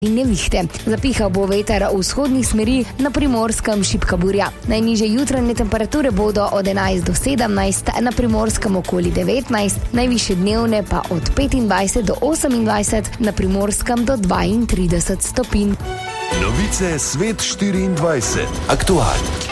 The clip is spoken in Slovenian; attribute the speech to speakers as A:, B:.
A: in nevihte. Zapihal bo veter v vzhodnih smeri, na Primorskem šibka burja. Najnižje jutranje temperature bodo od 11 do 17, na Primorskem okoli 19, najvišje dnevne pa od 25 do 28, na Primorskem do 32 stopinj.
B: Novice Svet 24. Aktualno.